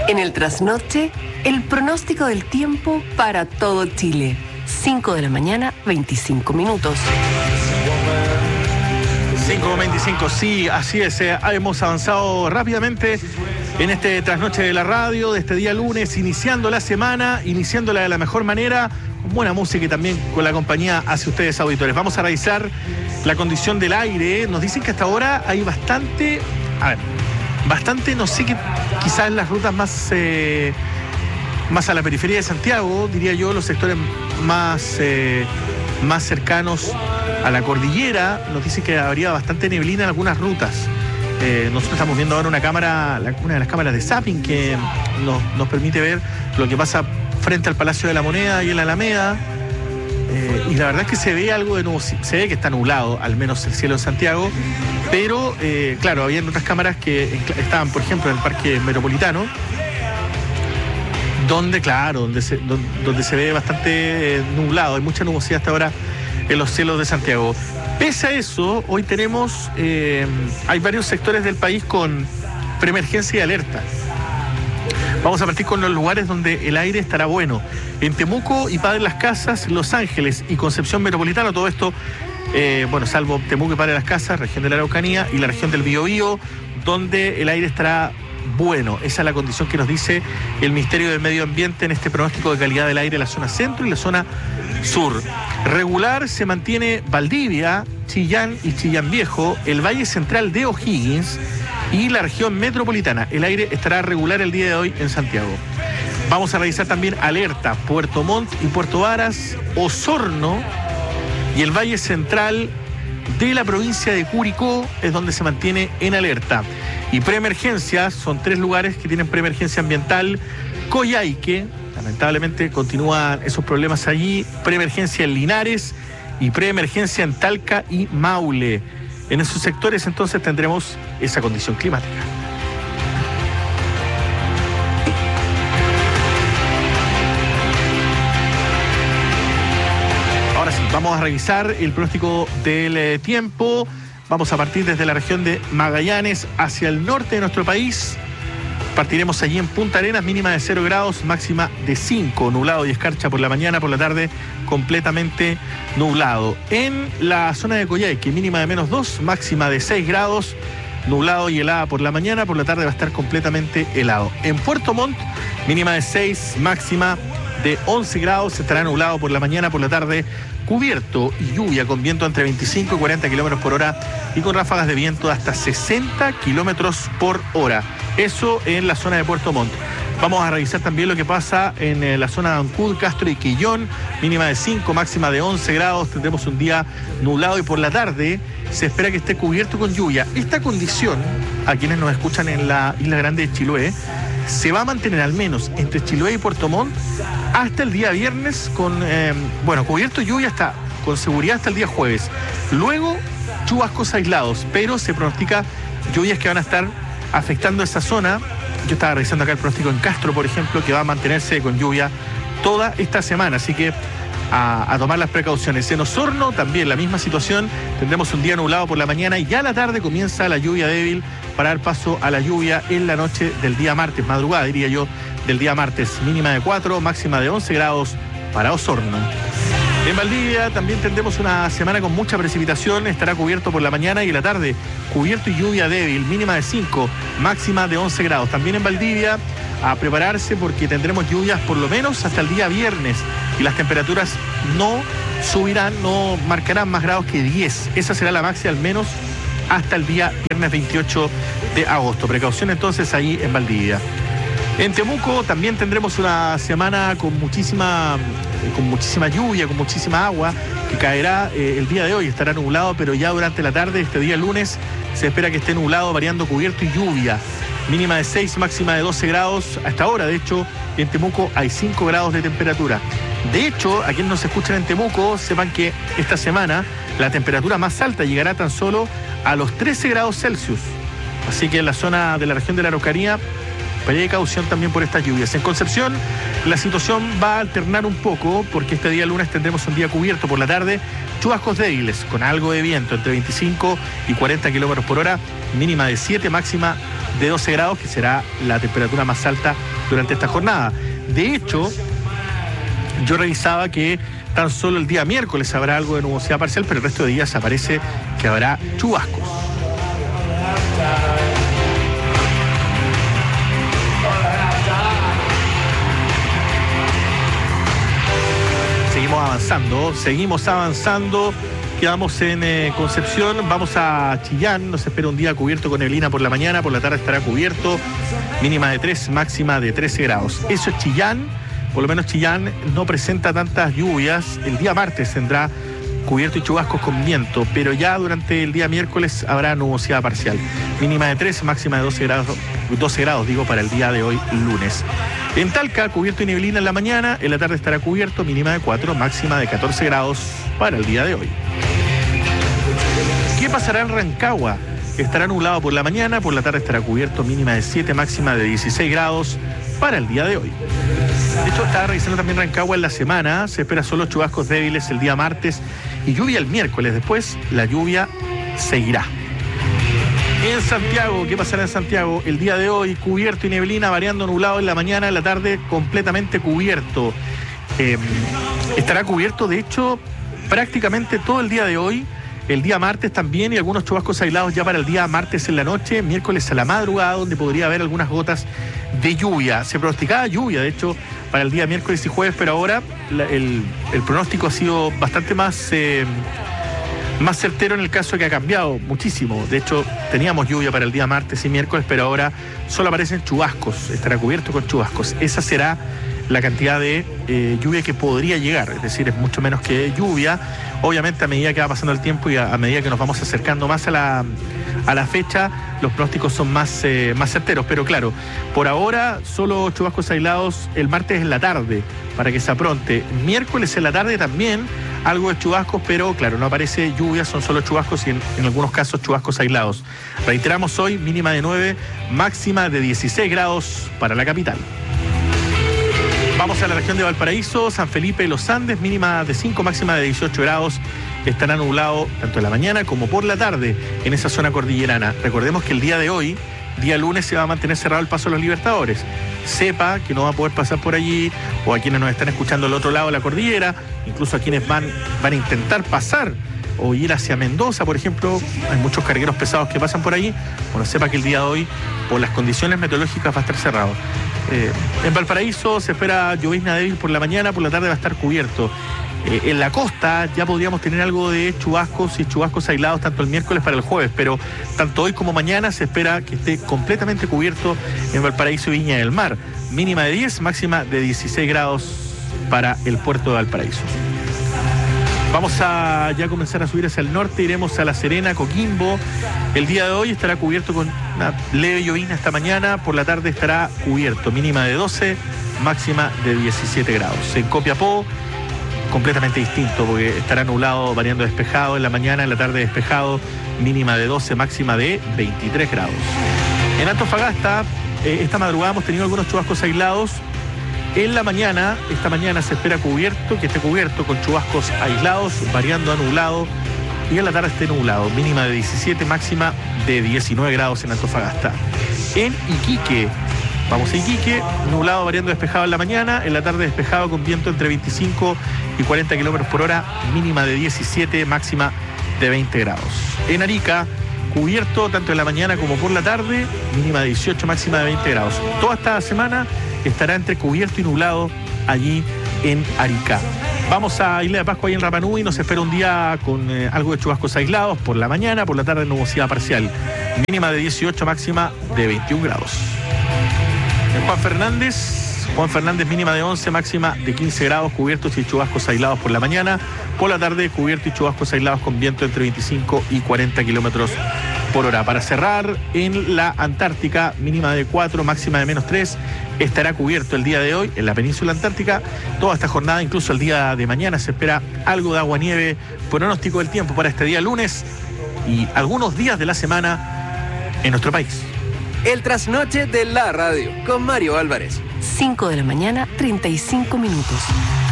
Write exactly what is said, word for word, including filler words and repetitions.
En el trasnoche, el pronóstico del tiempo para todo Chile. cinco de la mañana, veinticinco minutos. cinco con veinticinco, sí, así es. Eh, hemos avanzado rápidamente en este trasnoche de la radio, de este día lunes, iniciando la semana, iniciándola de la mejor manera, con buena música y también con la compañía hacia ustedes, auditores. Vamos a revisar la condición del aire. Nos dicen que hasta ahora hay bastante, a ver, bastante, no sé, qué, quizás las rutas más, eh, más a la periferia de Santiago, diría yo, los sectores más, eh, más cercanos a la cordillera. Nos dicen que habría bastante neblina en algunas rutas. Eh, nosotros estamos viendo ahora una cámara, una de las cámaras de zapping que nos, nos permite ver lo que pasa frente al Palacio de la Moneda y en la Alameda. Eh, y la verdad es que se ve algo de nuevo, se ve que está nublado, al menos el cielo en Santiago, pero eh, claro, había otras cámaras que estaban, por ejemplo, en el Parque Metropolitano, donde, claro, donde se, donde, donde se ve bastante eh, nublado, hay mucha nubosidad hasta ahora en los cielos de Santiago. Pese a eso, hoy tenemos, eh, hay varios sectores del país con preemergencia y alerta. Vamos a partir con los lugares donde el aire estará bueno. En Temuco y Padre Las Casas, Los Ángeles y Concepción Metropolitana, todo esto, eh, bueno, salvo Temuco y Padre Las Casas, región de la Araucanía y la región del Biobío, donde el aire estará bueno. Esa es la condición que nos dice el Ministerio del Medio Ambiente en este pronóstico de calidad del aire en la zona centro y la zona sur. Regular se mantiene Valdivia, Chillán y Chillán Viejo, el Valle Central de O'Higgins y la región metropolitana. El aire estará regular el día de hoy en Santiago. Vamos a revisar también alerta Puerto Montt y Puerto Varas, Osorno y el Valle Central de la provincia de Curicó es donde se mantiene en alerta. Y preemergencias, son tres lugares que tienen preemergencia ambiental. Coyhaique, lamentablemente continúan esos problemas allí. Preemergencia en Linares y preemergencia en Talca y Maule. En esos sectores entonces tendremos esa condición climática. Ahora sí, vamos a revisar el pronóstico del eh, tiempo. Vamos a partir desde la región de Magallanes hacia el norte de nuestro país. Partiremos allí en Punta Arenas, mínima de cero grados, máxima de cinco, nublado y escarcha por la mañana, por la tarde completamente nublado. En la zona de Coyhaique, mínima de menos dos, máxima de seis grados, nublado y helada por la mañana, por la tarde va a estar completamente helado. En Puerto Montt, mínima de seis, máxima de once grados, estará nublado por la mañana, por la tarde cubierto y lluvia con viento entre veinticinco y cuarenta kilómetros por hora y con ráfagas de viento de hasta sesenta kilómetros por hora. Eso en la zona de Puerto Montt. Vamos a revisar también lo que pasa en eh, la zona de Ancud, Castro y Quillón, mínima de cinco, máxima de once grados. Tendremos un día nublado y por la tarde se espera que esté cubierto con lluvia. Esta condición, a quienes nos escuchan en la Isla Grande de Chiloé, se va a mantener al menos entre Chiloé y Puerto Montt hasta el día viernes con, eh, bueno, cubierto y lluvia hasta, con seguridad hasta el día jueves. Luego, chubascos aislados, pero se pronostica lluvias que van a estar afectando esa zona. Yo estaba revisando acá el pronóstico en Castro, por ejemplo, que va a mantenerse con lluvia toda esta semana, así que a, a tomar las precauciones. En Osorno también la misma situación, tendremos un día nublado por la mañana y ya a la tarde comienza la lluvia débil para dar paso a la lluvia en la noche del día martes, madrugada diría yo, del día martes, mínima de cuatro, máxima de once grados para Osorno. En Valdivia también tendremos una semana con mucha precipitación, estará cubierto por la mañana y la tarde, cubierto y lluvia débil, mínima de cinco, máxima de once grados. También en Valdivia a prepararse porque tendremos lluvias por lo menos hasta el día viernes y las temperaturas no subirán, no marcarán más grados que diez. Esa será la máxima al menos hasta el día viernes veintiocho de agosto. Precaución entonces ahí en Valdivia. En Temuco también tendremos una semana con muchísima, con muchísima lluvia, con muchísima agua, que caerá eh, el día de hoy. Estará nublado, pero ya durante la tarde, este día lunes, se espera que esté nublado, variando cubierto y lluvia. Mínima de seis, máxima de doce grados. Hasta ahora, de hecho, en Temuco hay cinco grados de temperatura. De hecho, a quienes nos escuchan en Temuco, sepan que esta semana la temperatura más alta llegará tan solo a los trece grados Celsius. Así que en la zona de la región de la Araucanía, precaución también por estas lluvias. En Concepción la situación va a alternar un poco porque este día lunes tendremos un día cubierto por la tarde, chubascos débiles con algo de viento entre veinticinco y cuarenta kilómetros por hora, mínima de siete, máxima de doce grados, que será la temperatura más alta durante esta jornada. De hecho, yo revisaba que tan solo el día miércoles habrá algo de nubosidad parcial, pero el resto de días aparece que habrá chubascos. Seguimos avanzando, seguimos avanzando. Quedamos en eh, Concepción, vamos a Chillán, nos espera un día cubierto con neblina por la mañana, por la tarde estará cubierto, mínima de tres, máxima de trece grados. Eso es Chillán, por lo menos Chillán no presenta tantas lluvias. El día martes tendrá cubierto y chubascos con viento, pero ya durante el día miércoles habrá nubosidad parcial. Mínima de tres, máxima de doce grados, doce grados digo, para el día de hoy, lunes. En Talca, cubierto y neblina en la mañana, en la tarde estará cubierto, mínima de cuatro, máxima de catorce grados para el día de hoy. ¿Qué pasará en Rancagua? Estará nublado por la mañana, por la tarde estará cubierto, mínima de siete, máxima de dieciséis grados para el día de hoy. De hecho, estaba revisando también Rancagua en la semana, se espera solo chubascos débiles el día martes y lluvia el miércoles. Después, la lluvia seguirá. En Santiago, ¿qué pasará en Santiago? El día de hoy, cubierto y neblina, variando nublado en la mañana, en la tarde completamente cubierto. Eh, estará cubierto, de hecho, prácticamente todo el día de hoy. El día martes también, y algunos chubascos aislados ya para el día martes en la noche, miércoles a la madrugada, donde podría haber algunas gotas de lluvia. Se pronosticaba lluvia, de hecho, para el día miércoles y jueves, pero ahora la, el, el pronóstico ha sido bastante más, eh, más certero en el caso de que ha cambiado muchísimo. De hecho, teníamos lluvia para el día martes y miércoles, pero ahora solo aparecen chubascos, estará cubierto con chubascos. Esa será la cantidad de eh, lluvia que podría llegar, es decir, es mucho menos que lluvia. Obviamente, a medida que va pasando el tiempo y a, a medida que nos vamos acercando más a la, a la fecha, los pronósticos son más, eh, más certeros. Pero claro, por ahora solo chubascos aislados el martes en la tarde, para que se apronte. Miércoles en la tarde también algo de chubascos, pero claro, no aparece lluvia, son solo chubascos y en, en algunos casos chubascos aislados. Reiteramos hoy, mínima de nueve, máxima de dieciséis grados para la capital. Vamos a la región de Valparaíso, San Felipe y Los Andes, mínima de cinco, máxima de dieciocho grados. Estará nublado tanto en la mañana como por la tarde en esa zona cordillerana. Recordemos que el día de hoy, día lunes, se va a mantener cerrado el paso a los Libertadores. Sepa que no va a poder pasar por allí, o a quienes nos están escuchando al otro lado de la cordillera, incluso a quienes van, van a intentar pasar o ir hacia Mendoza, por ejemplo. Hay muchos cargueros pesados que pasan por allí. Bueno, sepa que el día de hoy, por las condiciones meteorológicas, va a estar cerrado. Eh, en Valparaíso se espera llovizna débil por la mañana, por la tarde va a estar cubierto. Eh, en la costa ya podríamos tener algo de chubascos y chubascos aislados tanto el miércoles para el jueves, pero tanto hoy como mañana se espera que esté completamente cubierto en Valparaíso y Viña del Mar. Mínima de diez, máxima de dieciséis grados para el puerto de Valparaíso. Vamos a ya comenzar a subir hacia el norte, iremos a La Serena, Coquimbo. El día de hoy estará cubierto con una leve llovizna esta mañana, por la tarde estará cubierto, mínima de doce, máxima de diecisiete grados. En Copiapó, completamente distinto, porque estará nublado, variando despejado en la mañana, en la tarde despejado, mínima de doce, máxima de veintitrés grados. En Antofagasta, eh, esta madrugada hemos tenido algunos chubascos aislados. En la mañana, esta mañana se espera cubierto, que esté cubierto con chubascos aislados, variando a nublado, y en la tarde esté nublado, mínima de diecisiete, máxima de diecinueve grados en Antofagasta. En Iquique, vamos a Iquique, nublado, variando despejado en la mañana, en la tarde despejado con viento entre veinticinco y cuarenta kilómetros por hora, mínima de diecisiete, máxima de veinte grados. En Arica, cubierto tanto en la mañana como por la tarde, mínima de dieciocho, máxima de veinte grados. Toda esta semana estará entre cubierto y nublado allí en Arica. Vamos a Isla de Pascua, ahí en Rapa Nui, nos espera un día con eh, algo de chubascos aislados por la mañana, por la tarde nubosidad parcial, mínima de dieciocho, máxima de veintiún grados. En Juan Fernández, Juan Fernández mínima de once, máxima de quince grados, cubiertos y chubascos aislados por la mañana, por la tarde cubierto y chubascos aislados con viento entre veinticinco y cuarenta kilómetros por hora. Para cerrar, en la Antártica, mínima de cuatro, máxima de menos tres, estará cubierto el día de hoy en la península antártica. Toda esta jornada, incluso el día de mañana, se espera algo de agua-nieve. Pronóstico del tiempo para este día lunes y algunos días de la semana en nuestro país. El trasnoche de la radio con Mario Álvarez. cinco de la mañana, treinta y cinco minutos.